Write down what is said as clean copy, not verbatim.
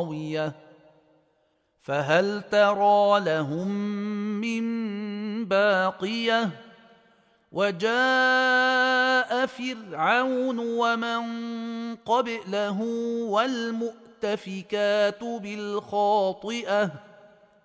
خاوية فهل ترى لهم من باقية وجاء فرعون ومن قبله والمؤتفكات بالخاطئة